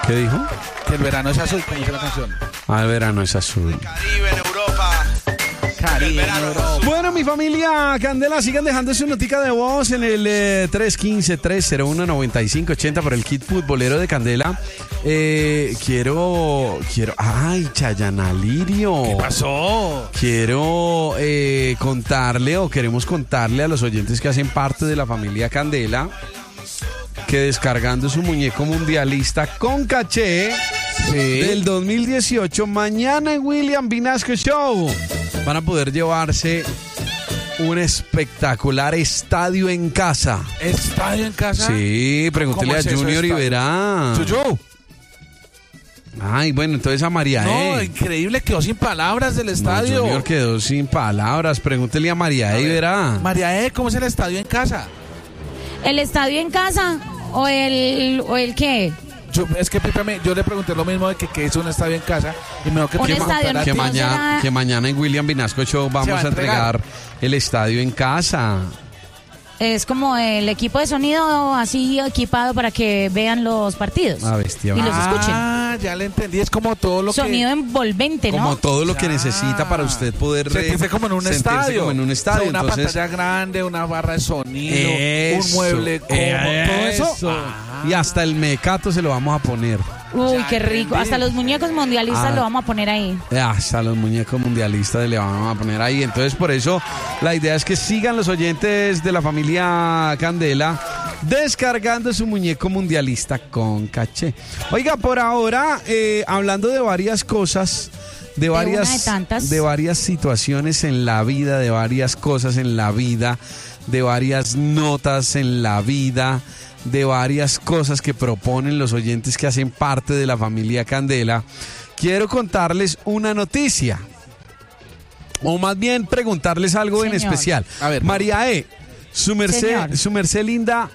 ¿Qué dijo? Que el verano es azul, como dice la canción. Ah, el verano es azul. Caribe en Europa. Caribe en Europa. Bueno, mi familia Candela, sigan dejando su notica de voz en el 315-301-9580 por el kit futbolero de Candela. Quiero... ¡Ay, Chayana Lirio! ¿Qué pasó? Quiero queremos contarle a los oyentes que hacen parte de la familia Candela que descargando su muñeco mundialista con caché del 2018, mañana en William Vinasco Show van a poder llevarse un espectacular estadio en casa. ¿Estadio en casa? Sí, pregúntele ¿Cómo a es eso, Junior y estadio? verá. ¿Yo? Ay, bueno, entonces a María No, increíble, quedó sin palabras del estadio. Junior quedó sin palabras. Pregúntele a María y verá. María ¿cómo es el estadio en casa? ¿El estadio en casa o el qué? Es que yo le pregunté lo mismo de que es un estadio en casa y me dijo que Un estadio en Que, casa. que mañana en William Vinasco Show vamos va a a entregar el estadio en casa. Es como el equipo de sonido así equipado para que vean los partidos. Ah, bestia. Y los escuchen. Ah, ya le entendí, es como todo lo Sonido envolvente, ¿no? Como todo lo que Ya. necesita para usted poder sentirse como en un sentirse estadio. como en un estadio. O sea, una Entonces, pantalla grande, una barra de sonido, eso, un mueble cómodo, todo eso. Y hasta el mecato se lo vamos a poner. Uy, Ya qué rico. entendí. Hasta los muñecos mundialistas Ah. lo vamos a poner ahí. Hasta los muñecos mundialistas le vamos a poner ahí. Entonces, por eso, la idea es que sigan los oyentes de la familia Candela descargando su muñeco mundialista con caché. Oiga, por ahora, hablando de varias cosas, de una de varias, tantas. de varias situaciones en la vida, de varias cosas en la vida, de varias notas en la vida, de varias cosas que proponen los oyentes que hacen parte de la familia Candela, quiero contarles una noticia. O más bien preguntarles algo en Señor. especial. A ver, María su Señor. merced linda,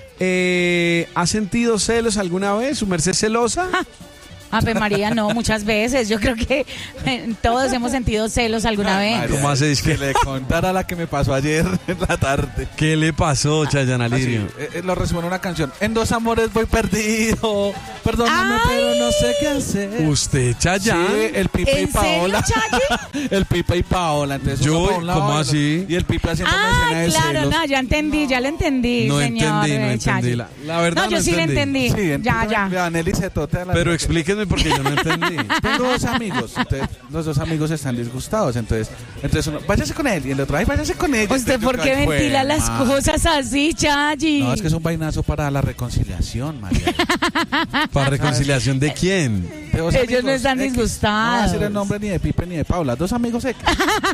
¿ha sentido celos alguna vez? ¿Su merced celosa? Ave María, no, muchas veces. Yo creo que todos hemos sentido celos alguna vez. María, ¿Cómo hace? que le contara la que me pasó ayer en la tarde. ¿Qué le pasó, Chayana Así, Lirio? lo resumo en una canción. En dos amores voy perdido. Perdóname, Ay. pero no sé qué hacer. ¿Usted, Chayanne? Sí, el Pipe y ¿En serio, Paola. Chayi? El Pipe y Paola. Entonces Yo, uno pa' un lado, ¿cómo el otro. así? Y el Pipe haciendo una escena Ah, de claro, celos. no, ya entendí, ya lo entendí, No señor. entendí, Chayi. La verdad No, yo sí lo entendí. Sí, Ya, ya. Vean, Nelly se totea la Pero explíquenme porque yo no entendí. Tengo dos amigos, entonces los dos amigos están disgustados, entonces uno, váyase con él, y el otro, ay, váyase con ella. ¿Usted Entonces, por qué ay, ventila jue las madre. cosas así, Chayi? No, es que es un vainazo para la reconciliación, María. ¿Para reconciliación de quién? De dos Ellos amigos no están X. disgustados. No voy a decir el nombre ni de Pipe ni de Paula, dos amigos X.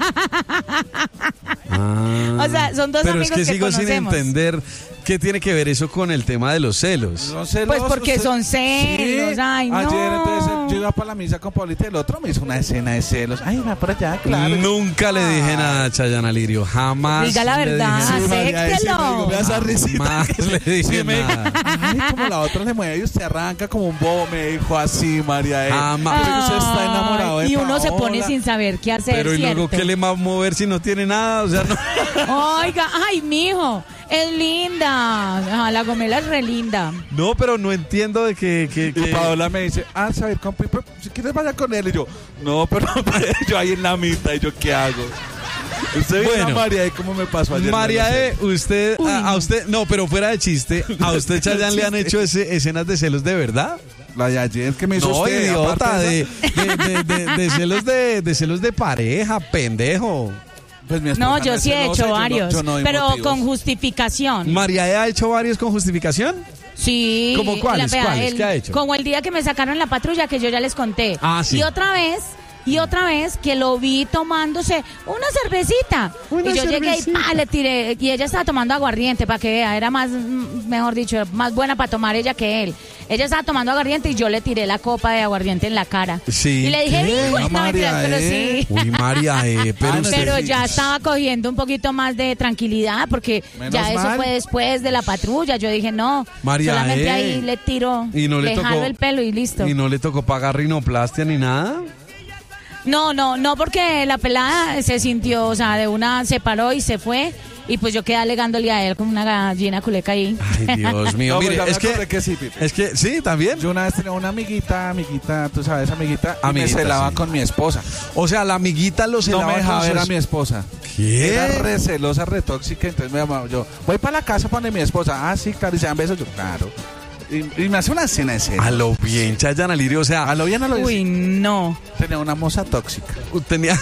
Ah, O sea, son dos pero amigos es que que sigo sin conocemos. entender qué tiene que ver eso con el tema de los celos. Son celos, Pues porque son celos, Sí. ay, no. Ayer entonces yo iba para la misa con Paulita y el otro me hizo una escena de celos. Ay, va por allá, claro. Nunca le dije nada a Chayana Lirio, jamás. Diga la le verdad, dije Sí, María, sí, acéptelo. me dijo, me da esa risita. Jamás le dije Sí, me dijo, nada. ay, como la otra le mueve y usted arranca como un bobo, me dijo así, María. Jamás. Pero usted está enamorado de Ay, y uno se Paola. pone sin saber qué hacer, Pero ¿y luego ¿cierto? qué le va a mover si no tiene nada? O sea, no. Oiga, ay, mijo, es linda. Ah, la gomela es re linda. No, pero no entiendo de que Y Paola me dice, a ver, con Pipe, si quieres vaya con él. Y yo, no, pero yo ahí en la mitad, y yo, ¿qué hago? Usted vio Bueno. a María y cómo me pasó ayer. María no lo sé. usted, a usted, no, pero fuera de chiste, ¿a usted, Chayanne, le han hecho escenas de celos de verdad? La de ayer que me hizo No, usted, idiota, aparte de celos de pareja, pendejo. Pues mi esposa No, yo es sí he celosa, hecho yo varios, yo no doy pero motivos. con justificación. ¿María ha hecho varios con justificación? Sí. ¿Cómo cuáles? Vea, ¿Cuáles? ¿Qué ha hecho? Como el día que me sacaron la patrulla, que yo ya les conté. Ah, sí. Y otra vez que lo vi tomándose una cervecita. Una y yo llegué y cervecita. le tiré. Y ella estaba tomando aguardiente, para que vea. Era más, mejor dicho, más buena para tomar ella que él. Ella estaba tomando aguardiente y yo le tiré la copa de aguardiente en la cara. Sí. Y le dije, ¿Qué? "Hijo, No, no, mentiras, María, pero sí. Uy, María, pero Ah, no, usted... Pero sí. ya estaba cogiendo un poquito más de tranquilidad porque Menos ya eso mal. fue después de la patrulla. Yo dije, no, María, solamente ahí le tiro, y no le tocó- jalo el pelo y listo. ¿Y no le tocó pagar rinoplastia ni nada? No, porque la pelada se sintió, o sea, de una se paró y se fue Y pues yo quedé alegándole a él como una gallina culeca ahí. Ay, Dios mío. No, Mire, pues ya es me acordé que sí, Pipe. es que, sí, también. Yo una vez tenía una amiguita, tú sabes, amiguita, y me Amiguita, celaba sí. con mi esposa. O sea, la amiguita lo No celaba me dejaba con su ver a es- mi esposa. ¿Qué? Era re celosa, re tóxica, entonces me llamaba yo, voy para la casa para mi esposa. Ah, sí, claro, y se dan besos, yo, claro. Y me hace una escena de serio. A lo bien, Chayanne Alirio, o sea, A lo bien, a lo Uy, bien. no. Tenía una moza tóxica. tenía...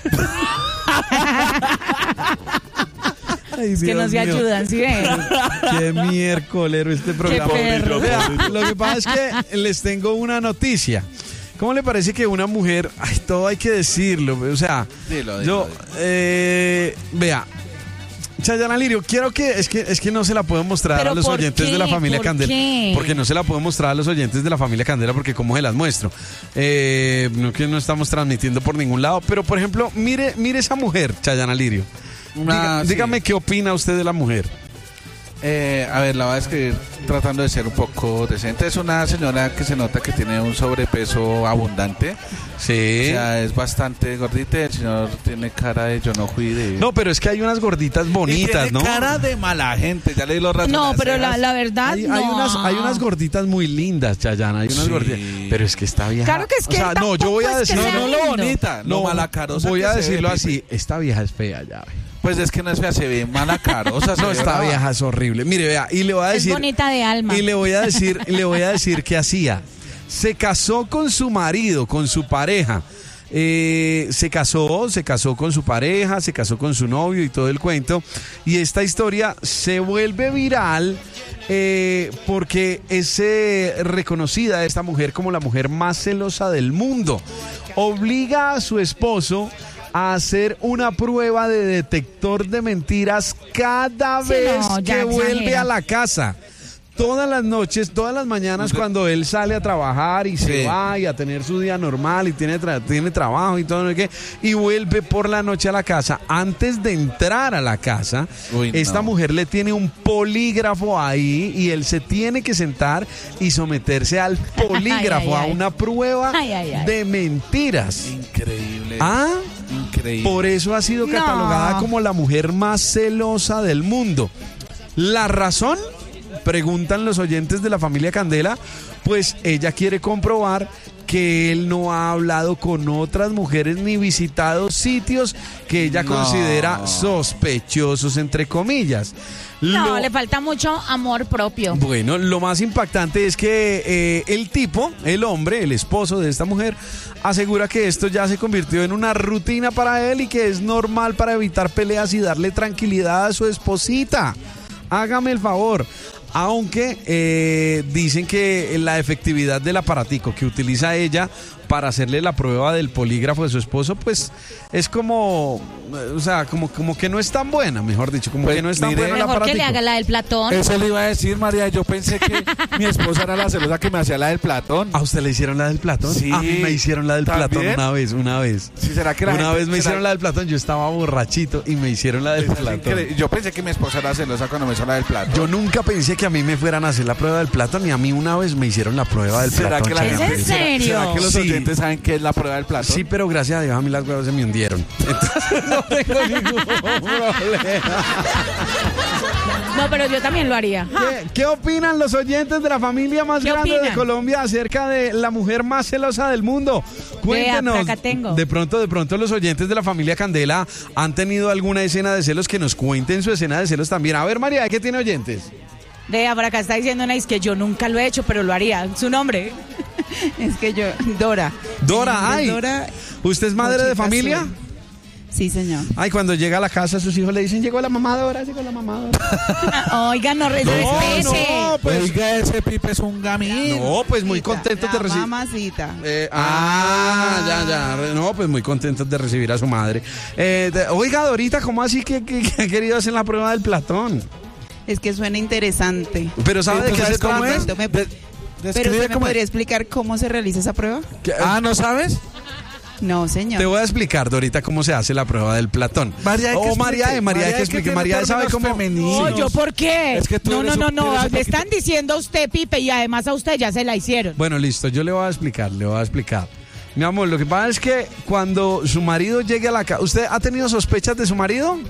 Ay, Es que no Dios se mío. ayudan, ¿sí ven? Qué miércolero este programa. perro. Vea, lo que pasa es que les tengo una noticia. ¿Cómo le parece que una mujer, ay, todo hay que decirlo, o sea, Dilo, yo, vea, Chayanne Alirio, quiero que, es que no se la puedo mostrar ¿Pero a los por oyentes qué? de la familia ¿Por Candela, qué? porque no se la puedo mostrar a los oyentes de la familia Candela, porque cómo se las muestro, no que no estamos transmitiendo por ningún lado, pero por ejemplo, mire esa mujer, Chayanne Alirio. Sí. Dígame qué opina usted de la mujer. A ver, la voy a describir tratando de ser un poco decente. Es una señora que se nota que tiene un sobrepeso abundante. Sí. O sea, es bastante gordita. El señor tiene cara de yo no fui de... No, pero es que hay unas gorditas bonitas, y tiene ¿no? cara de mala gente. Ya le di los ratos. No, las pero cejas. la verdad, Hay, no. hay unas gorditas muy lindas, Chayanne. Hay unas Sí. gorditas. Pero es que está vieja. Claro que es que O sea, no, yo voy a tampoco es que decir. sea No, lo lindo. bonita, lo malacarosa. voy que a se ve, decirlo Pipe. así. Esta vieja es fea, ya ve. Pues es que no es fea, se ve malacarosa. se No, ve esta brava. vieja es horrible. Mire, vea, y le voy a Es decir. bonita de alma. Y le voy a decir qué hacía. Se casó con su marido, con su pareja. Se casó con su pareja, se casó con su novio y todo el cuento. Y esta historia se vuelve viral porque es reconocida esta mujer como la mujer más celosa del mundo. Obliga a su esposo a hacer una prueba de detector de mentiras cada Sí, vez no, ya que vuelve exagera. a la casa. Todas las noches, todas las mañanas cuando él sale a trabajar y se Sí. va y a tener su día normal y tiene trabajo y todo lo que, y vuelve por la noche a la casa, antes de entrar a la casa, Uy, esta no. mujer le tiene un polígrafo ahí y él se tiene que sentar y someterse al polígrafo, Ay, ay, ay. a una prueba Ay, ay, ay. de mentiras. Increíble. Ah, Increíble. por eso ha sido No. catalogada como la mujer más celosa del mundo. ¿La razón? Preguntan los oyentes de la familia Candela. Pues ella quiere comprobar que él no ha hablado con otras mujeres ni visitado sitios que ella No. considera sospechosos, entre comillas. No, Lo- le falta mucho amor propio. Bueno, lo más impactante es que el tipo, el hombre, el esposo de esta mujer, asegura que esto ya se convirtió en una rutina para él y que es normal para evitar peleas y darle tranquilidad a su esposita. Hágame el favor. Aunque dicen que la efectividad del aparatico que utiliza ella para hacerle la prueba del polígrafo de su esposo, pues es como, o sea, como que no es tan buena, mejor dicho, como Pues, que no es tan mire, bueno el Mejor que aparatico. le haga la del Platón. Eso le iba a decir, María. Yo pensé que mi esposa era la celosa que me hacía la del Platón. ¿A usted le hicieron la del Platón? Sí. A mí me hicieron la del ¿También? Platón una vez. Sí, ¿será que la Una gente- vez me será- hicieron la del Platón, yo estaba borrachito y me hicieron la del Es Platón. increíble. Yo pensé que mi esposa era celosa cuando me hizo la del Platón. Yo nunca pensé que a mí me fueran a hacer la prueba del Platón y a mí una vez me hicieron la prueba del ¿Será Platón. que la ¿Es Chayanne. en serio? ¿Será que los Sí. oyentes saben qué es la prueba del Platón? Sí, pero gracias a Dios a mí las huevas se me hundieron. Entonces no tengo ningún problema. No, pero yo también lo haría. ¿Qué opinan los oyentes de la familia más ¿Qué grande de opinan? Colombia acerca de la mujer más celosa del mundo? Cuéntenos. Vea, por acá tengo. De pronto los oyentes de la familia Candela han tenido alguna escena de celos, que nos cuenten su escena de celos también. A ver, María, ¿qué tiene oyentes? Vea, por acá está diciendo una, es que yo nunca lo he hecho, pero lo haría. Su nombre. Es que yo, Dora. Dora, Mi nombre es ay. Dora. ¿Usted es madre de Mochica familia? Azul. Sí, señor. Ay, cuando llega a la casa sus hijos le dicen, llegó la mamá Dora, llegó la mamá Dora. Oiga, no respete. no, pues. Oiga, ese Pipe es un gamín. No, pues muy Mamacita, contentos de la recibir. Mamacita. Ya. No, pues muy contentos de recibir a su madre. Oiga, Dorita, ¿cómo así que ha querido hacer la prueba del Platón? Es que suena interesante. Pero ¿sabe de qué se cómo trata? es? Pero Describe ¿usted me cómo es. podría explicar cómo se realiza esa prueba? ¿Qué- Ah, ¿no sabes? No, señor. Te voy a explicar, Dorita, cómo se hace la prueba del Platón. María, hay que María, explique. María, hay que es explique. tiene María sabe términos cómo. femeninos. No, ¿yo por qué? Es que tú no, eres no, un- no, eres un le poquito- están diciendo a usted, Pipe, y además a usted ya se la hicieron. Bueno, listo, yo le voy a explicar. Mi amor, lo que pasa es que cuando su marido llegue a la casa, ¿usted ha tenido sospechas de su marido?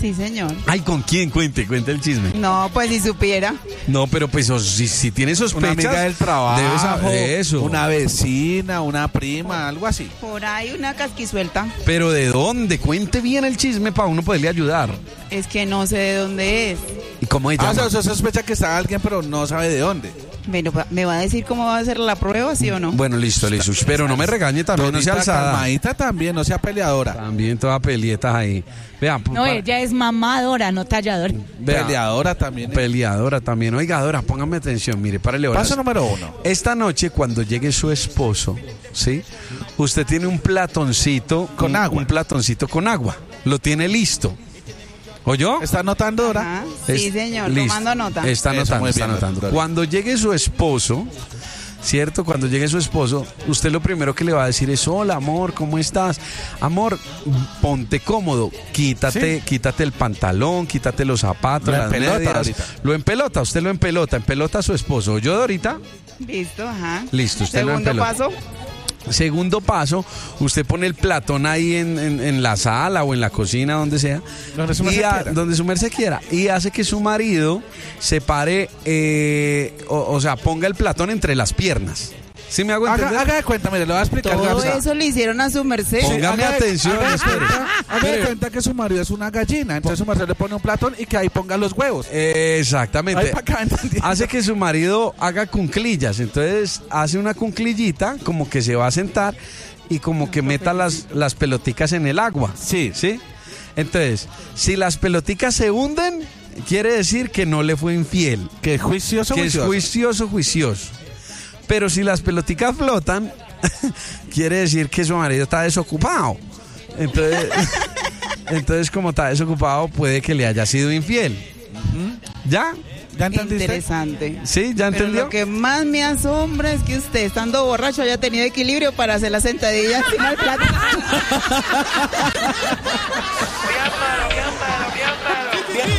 Sí, señor. Ay, ¿con quién? Cuente el chisme. No, pues si supiera. No, pero pues si tiene sospechas. Una amiga del trabajo, debes saber eso. una vecina, una prima, algo así. Por ahí una casquisuelta. Pero ¿de dónde? Cuente bien el chisme para uno poderle ayudar. Es que no sé de dónde es. ¿Y cómo ella? O sea, usted sospecha que está alguien, pero no sabe de dónde. Bueno, ¿me va a decir cómo va a ser la prueba, sí o no? Bueno, listo. Pero no me regañe también, no sea Dorita, alzada. calmadita también, no sea peleadora. También toda pelietas ahí. Vean, No, ella es mamadora, no talladora. Peleadora también. Peleadora también. Oiga, Dora, póngame atención, mire, párale horas. Paso número 1. Esta noche, cuando llegue su esposo, ¿sí? Usted tiene un platoncito Con agua. Un platoncito con agua. Lo tiene listo. ¿Oyó? ¿Está anotando, Dora? Ajá. Sí, señor, Listo. tomando nota. Está Eso, anotando, muy está bien, anotando. doctor. Cuando llegue su esposo, ¿cierto? Cuando llegue su esposo, usted lo primero que le va a decir es: hola, amor, ¿cómo estás? Amor, ponte cómodo, quítate el pantalón, quítate los zapatos, Lo las empelota, medias. Dorita. Lo empelota, usted lo empelota a su esposo. ¿Oyó, Dorita? Listo, ajá. Listo, usted lo Segundo empelota. paso. Segundo paso, usted pone el platón ahí en la sala o en la cocina, donde sea, Donde su merced quiera. donde su merced quiera, y hace que su marido se pare, o sea, ponga el platón entre las piernas. ¿Sí me hago entender? Haga de cuenta, mire, le voy a explicar. Todo o sea, eso le hicieron a su merced. Póngame atención, espere. Haga de cuenta que su marido es una gallina, entonces su marido le pone un platón y que ahí ponga los huevos. Exactamente. Ahí para acá, ¿entendiendo? Hace que su marido haga cunclillas, entonces hace una cunclillita, como que se va a sentar y como que meta las peloticas en el agua. Sí. ¿Sí? Entonces, si las peloticas se hunden, quiere decir que no le fue infiel, Que es juicioso, que es juicioso. Pero si las peloticas flotan, quiere decir que su marido está desocupado. Entonces, como está desocupado, puede que le haya sido infiel. ¿Ya? ¿Ya entendiste? Interesante. ¿Sí? ¿Ya Pero entendió? lo que más me asombra es que usted, estando borracho, haya tenido equilibrio para hacer la sentadilla encima del plato. Mi amparo,